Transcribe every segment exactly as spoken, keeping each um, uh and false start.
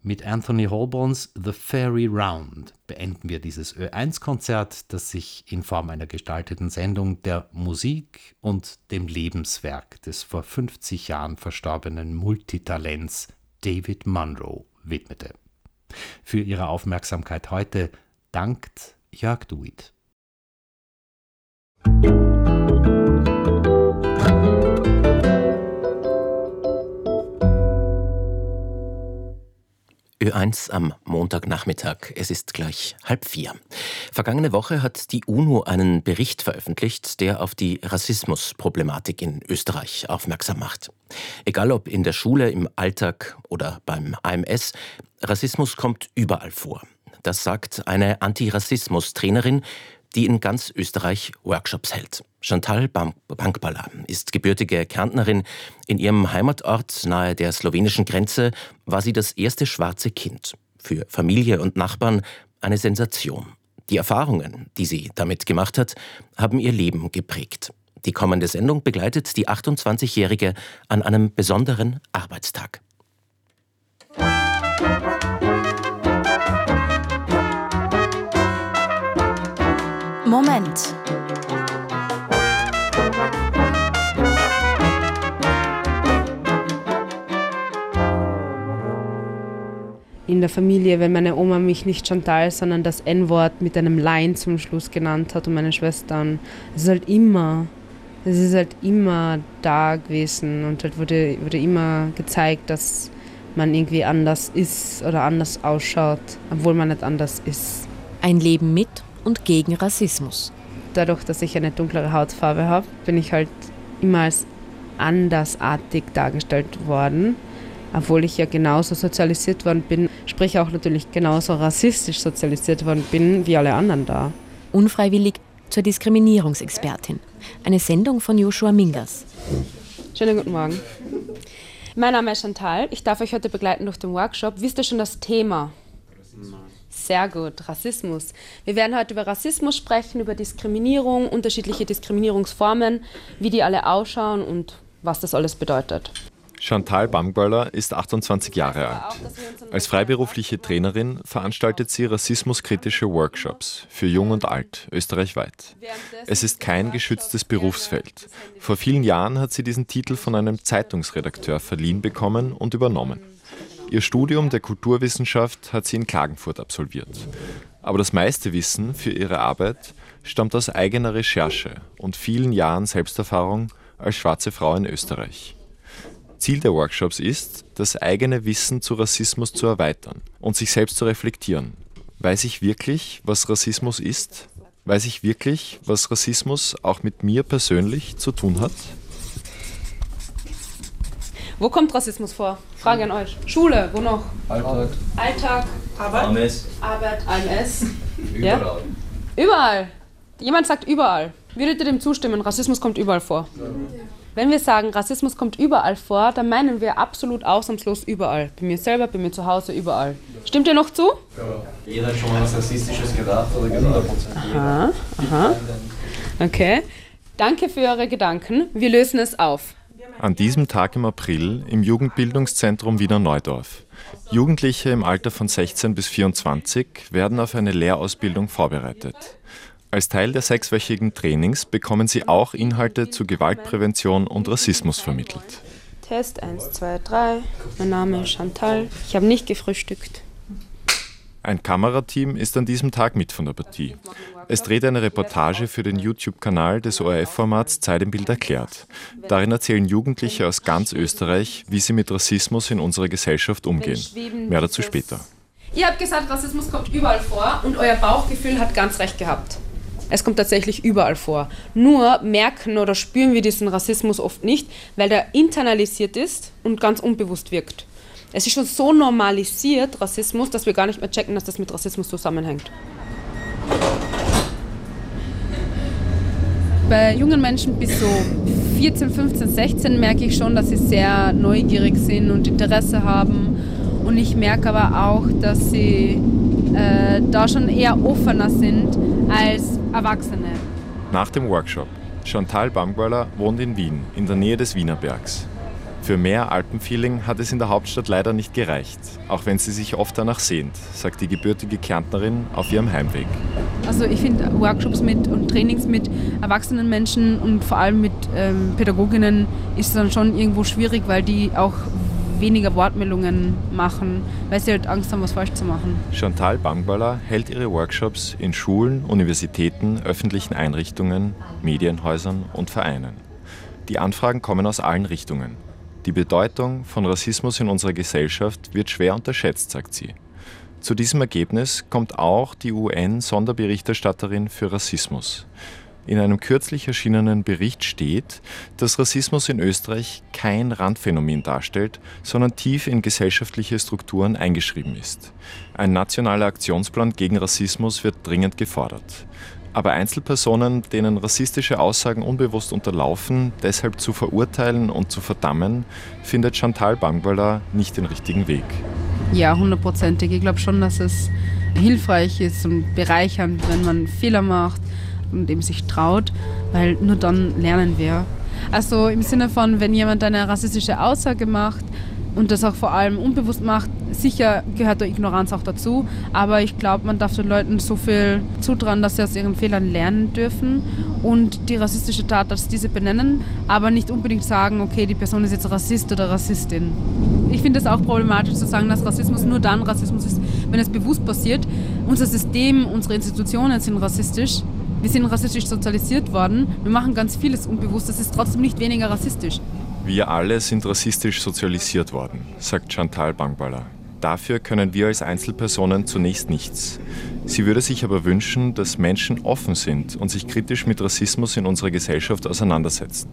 Mit Anthony Holborns The Fairy Round beenden wir dieses Ö eins Konzert, das sich in Form einer gestalteten Sendung der Musik und dem Lebenswerk des vor fünfzig Jahren verstorbenen Multitalents David Munro widmete. Für Ihre Aufmerksamkeit heute dankt Jörg Duit. Ö eins am Montagnachmittag. Es ist gleich halb vier. Vergangene Woche hat die UNO einen Bericht veröffentlicht, der auf die Rassismusproblematik in Österreich aufmerksam macht. Egal ob in der Schule, im Alltag oder beim A M S, Rassismus kommt überall vor. Das sagt eine Antirassismus-Trainerin, die in ganz Österreich Workshops hält. Chantal Bankbala ist gebürtige Kärntnerin. In ihrem Heimatort nahe der slowenischen Grenze war sie das erste schwarze Kind. Für Familie und Nachbarn eine Sensation. Die Erfahrungen, die sie damit gemacht hat, haben ihr Leben geprägt. Die kommende Sendung begleitet die achtundzwanzigjährige an einem besonderen Arbeitstag. Moment. In der Familie, wenn meine Oma mich nicht Chantal, sondern das En-Wort mit einem Lein zum Schluss genannt hat und meine Schwestern, es ist halt immer, es ist halt immer da gewesen und halt wurde, wurde immer gezeigt, dass man irgendwie anders ist oder anders ausschaut, obwohl man nicht anders ist. Ein Leben mit und gegen Rassismus. Dadurch, dass ich eine dunklere Hautfarbe habe, bin ich halt immer als andersartig dargestellt worden, obwohl ich ja genauso sozialisiert worden bin, sprich auch natürlich genauso rassistisch sozialisiert worden bin wie alle anderen da. Unfreiwillig zur Diskriminierungsexpertin. Eine Sendung von Joshua Mingas. Schönen guten Morgen. Mein Name ist Chantal. Ich darf euch heute begleiten durch den Workshop. Wisst ihr schon das Thema? Sehr gut, Rassismus. Wir werden heute über Rassismus sprechen, über Diskriminierung, unterschiedliche Diskriminierungsformen, wie die alle ausschauen und was das alles bedeutet. Chantal Bankbala ist achtundzwanzig Jahre alt. Als freiberufliche Trainerin veranstaltet sie rassismuskritische Workshops für Jung und Alt, österreichweit. Es ist kein geschütztes Berufsfeld. Vor vielen Jahren hat sie diesen Titel von einem Zeitungsredakteur verliehen bekommen und übernommen. Ihr Studium der Kulturwissenschaft hat sie in Klagenfurt absolviert. Aber das meiste Wissen für ihre Arbeit stammt aus eigener Recherche und vielen Jahren Selbsterfahrung als schwarze Frau in Österreich. Ziel der Workshops ist, das eigene Wissen zu Rassismus zu erweitern und sich selbst zu reflektieren. Weiß ich wirklich, was Rassismus ist? Weiß ich wirklich, was Rassismus auch mit mir persönlich zu tun hat? Wo kommt Rassismus vor? Frage an euch. Schule, wo noch? Alltag. Alltag, Arbeit. A M S. Arbeit, A M S. Überall. Ja? Überall. Jemand sagt überall. Würdet ihr dem zustimmen? Rassismus kommt überall vor. Ja. Wenn wir sagen, Rassismus kommt überall vor, dann meinen wir absolut ausnahmslos überall. Bei mir selber, bei mir zu Hause, überall. Stimmt ihr noch zu? Ja. Jeder hat schon mal was Rassistisches gedacht oder gesagt. Aha, aha. Okay. Danke für eure Gedanken. Wir lösen es auf. An diesem Tag im April im Jugendbildungszentrum Wiener Neudorf. Jugendliche im Alter von sechzehn bis vierundzwanzig werden auf eine Lehrausbildung vorbereitet. Als Teil der sechswöchigen Trainings bekommen sie auch Inhalte zu Gewaltprävention und Rassismus vermittelt. Test eins, zwei, drei. Mein Name ist Chantal. Ich habe nicht gefrühstückt. Ein Kamerateam ist an diesem Tag mit von der Partie. Es dreht eine Reportage für den YouTube-Kanal des O R F-Formats Zeit im Bild erklärt. Darin erzählen Jugendliche aus ganz Österreich, wie sie mit Rassismus in unserer Gesellschaft umgehen. Mehr dazu später. Ihr habt gesagt, Rassismus kommt überall vor und euer Bauchgefühl hat ganz recht gehabt. Es kommt tatsächlich überall vor. Nur merken oder spüren wir diesen Rassismus oft nicht, weil der internalisiert ist und ganz unbewusst wirkt. Es ist schon so normalisiert, Rassismus, dass wir gar nicht mehr checken, dass das mit Rassismus zusammenhängt. Bei jungen Menschen bis so vierzehn, fünfzehn, sechzehn merke ich schon, dass sie sehr neugierig sind und Interesse haben. Und ich merke aber auch, dass sie äh, da schon eher offener sind als Erwachsene. Nach dem Workshop. Chantal Bankbala wohnt in Wien, in der Nähe des Wienerbergs. Für mehr Alpenfeeling hat es in der Hauptstadt leider nicht gereicht, auch wenn sie sich oft danach sehnt, sagt die gebürtige Kärntnerin auf ihrem Heimweg. Also ich finde Workshops mit und Trainings mit erwachsenen Menschen und vor allem mit ähm, Pädagoginnen ist dann schon irgendwo schwierig, weil die auch weniger Wortmeldungen machen, weil sie halt Angst haben, was falsch zu machen. Chantal Bangballer hält ihre Workshops in Schulen, Universitäten, öffentlichen Einrichtungen, Medienhäusern und Vereinen. Die Anfragen kommen aus allen Richtungen. Die Bedeutung von Rassismus in unserer Gesellschaft wird schwer unterschätzt, sagt sie. Zu diesem Ergebnis kommt auch die U N-Sonderberichterstatterin für Rassismus. In einem kürzlich erschienenen Bericht steht, dass Rassismus in Österreich kein Randphänomen darstellt, sondern tief in gesellschaftliche Strukturen eingeschrieben ist. Ein nationaler Aktionsplan gegen Rassismus wird dringend gefordert. Aber Einzelpersonen, denen rassistische Aussagen unbewusst unterlaufen, deshalb zu verurteilen und zu verdammen, findet Chantal Bangballer nicht den richtigen Weg. Ja, hundertprozentig. Ich glaube schon, dass es hilfreich ist und bereichernd, wenn man Fehler macht und eben sich traut, weil nur dann lernen wir. Also im Sinne von, wenn jemand eine rassistische Aussage macht und das auch vor allem unbewusst macht, sicher gehört da Ignoranz auch dazu, aber ich glaube, man darf den Leuten so viel zutrauen, dass sie aus ihren Fehlern lernen dürfen und die rassistische Tat als diese benennen, aber nicht unbedingt sagen, okay, die Person ist jetzt Rassist oder Rassistin. Ich finde es auch problematisch zu sagen, dass Rassismus nur dann Rassismus ist, wenn es bewusst passiert. Unser System, unsere Institutionen sind rassistisch. Wir sind rassistisch sozialisiert worden. Wir machen ganz vieles unbewusst. Das ist trotzdem nicht weniger rassistisch. Wir alle sind rassistisch sozialisiert worden, sagt Chantal Bangballer. Dafür können wir als Einzelpersonen zunächst nichts. Sie würde sich aber wünschen, dass Menschen offen sind und sich kritisch mit Rassismus in unserer Gesellschaft auseinandersetzen.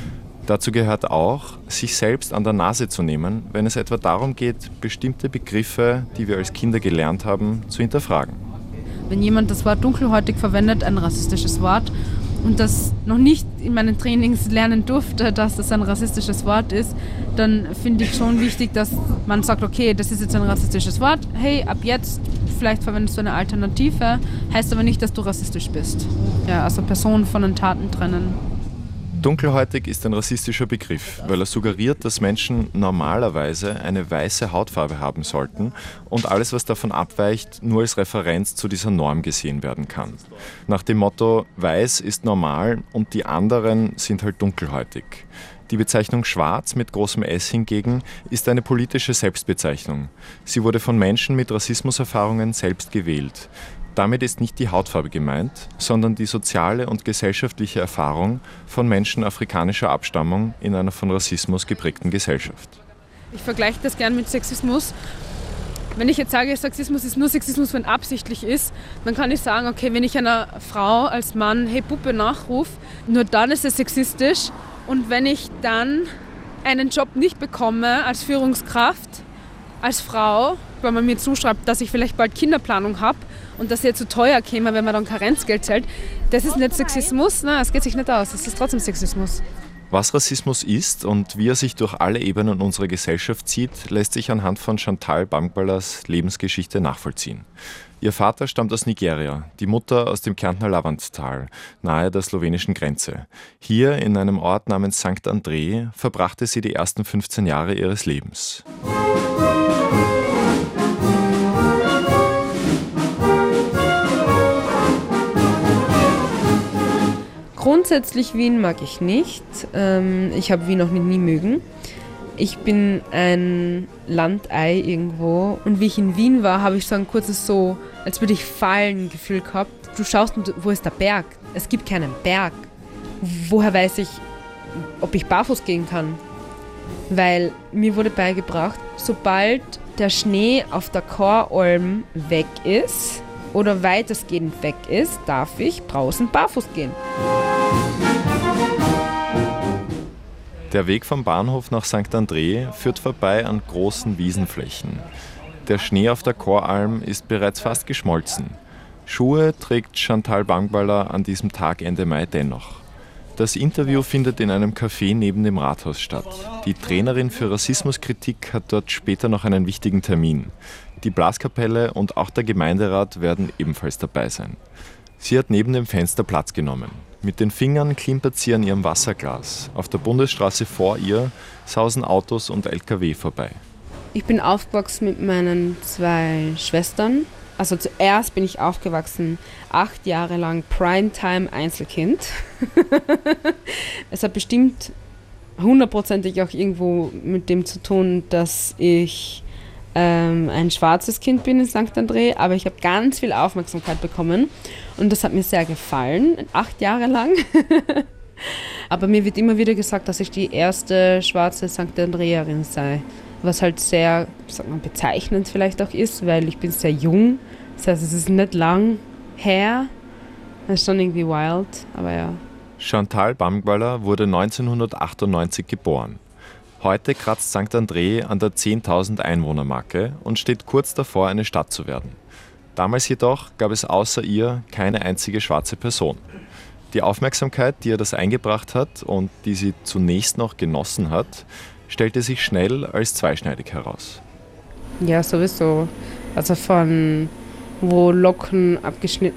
Dazu gehört auch, sich selbst an der Nase zu nehmen, wenn es etwa darum geht, bestimmte Begriffe, die wir als Kinder gelernt haben, zu hinterfragen. Wenn jemand das Wort dunkelhäutig verwendet, ein rassistisches Wort, und das noch nicht in meinen Trainings lernen durfte, dass das ein rassistisches Wort ist, dann finde ich schon wichtig, dass man sagt, okay, das ist jetzt ein rassistisches Wort, hey, ab jetzt, vielleicht verwendest du eine Alternative, heißt aber nicht, dass du rassistisch bist. Ja, also Personen von den Taten trennen. Dunkelhäutig ist ein rassistischer Begriff, weil er suggeriert, dass Menschen normalerweise eine weiße Hautfarbe haben sollten und alles, was davon abweicht, nur als Referenz zu dieser Norm gesehen werden kann. Nach dem Motto, weiß ist normal und die anderen sind halt dunkelhäutig. Die Bezeichnung Schwarz mit großem S hingegen ist eine politische Selbstbezeichnung. Sie wurde von Menschen mit Rassismuserfahrungen selbst gewählt. Damit ist nicht die Hautfarbe gemeint, sondern die soziale und gesellschaftliche Erfahrung von Menschen afrikanischer Abstammung in einer von Rassismus geprägten Gesellschaft. Ich vergleiche das gern mit Sexismus. Wenn ich jetzt sage, Sexismus ist nur Sexismus, wenn absichtlich ist, dann kann ich sagen, okay, wenn ich einer Frau als Mann hey Puppe nachrufe, nur dann ist es sexistisch. Und wenn ich dann einen Job nicht bekomme als Führungskraft, als Frau, weil man mir zuschreibt, dass ich vielleicht bald Kinderplanung habe und dass sie zu teuer käme, wenn man dann Karenzgeld zahlt, das ist nicht Sexismus, nein, das geht sich nicht aus, das ist trotzdem Sexismus. Was Rassismus ist und wie er sich durch alle Ebenen unserer Gesellschaft zieht, lässt sich anhand von Chantal Bangballers Lebensgeschichte nachvollziehen. Ihr Vater stammt aus Nigeria, die Mutter aus dem Kärntner Lavanttal, nahe der slowenischen Grenze. Hier in einem Ort namens Sankt André verbrachte sie die ersten fünfzehn Jahre ihres Lebens. Grundsätzlich Wien mag ich nicht. Ich habe Wien noch nie mögen. Ich bin ein Landei irgendwo und wie ich in Wien war, habe ich so ein kurzes so, als würde ich fallen Gefühl gehabt. Du schaust, wo ist der Berg? Es gibt keinen Berg. Woher weiß ich, ob ich barfuß gehen kann? Weil mir wurde beigebracht, sobald der Schnee auf der Choralm weg ist oder weitestgehend weg ist, darf ich draußen barfuß gehen. Der Weg vom Bahnhof nach Sankt André führt vorbei an großen Wiesenflächen. Der Schnee auf der Choralm ist bereits fast geschmolzen. Schuhe trägt Chantal Bangballer an diesem Tag Ende Mai dennoch. Das Interview findet in einem Café neben dem Rathaus statt. Die Trainerin für Rassismuskritik hat dort später noch einen wichtigen Termin. Die Blaskapelle und auch der Gemeinderat werden ebenfalls dabei sein. Sie hat neben dem Fenster Platz genommen. Mit den Fingern klimpert sie an ihrem Wasserglas. Auf der Bundesstraße vor ihr sausen Autos und L K W vorbei. Ich bin aufgewachsen mit meinen zwei Schwestern. Also zuerst bin ich aufgewachsen, acht Jahre lang Primetime-Einzelkind. Es hat bestimmt hundertprozentig auch irgendwo mit dem zu tun, dass ich ähm, ein schwarzes Kind bin in Sankt André, aber ich habe ganz viel Aufmerksamkeit bekommen und das hat mir sehr gefallen, acht Jahre lang. Aber mir wird immer wieder gesagt, dass ich die erste schwarze Sankt Andreerin sei, was halt sehr, sag mal, bezeichnend vielleicht auch ist, weil ich bin sehr jung, das heißt, es ist nicht lang her, das ist schon irgendwie wild, aber ja. Chantal Bamgwaller wurde neunzehnhundertachtundneunzig geboren. Heute kratzt Sankt André an der zehntausend Einwohnermarke und steht kurz davor, eine Stadt zu werden. Damals jedoch gab es außer ihr keine einzige schwarze Person. Die Aufmerksamkeit, die ihr das eingebracht hat und die sie zunächst noch genossen hat, stellte sich schnell als zweischneidig heraus. Ja, sowieso. Also von wo Locken abgeschnitten